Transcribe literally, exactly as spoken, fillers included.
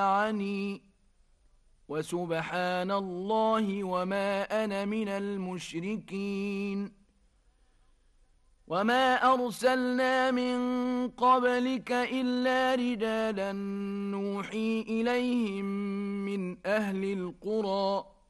عني وسبحان الله وما أنا من المشركين وما أرسلنا من قبلك إلا رجالا نوحي إليهم من أهل القرى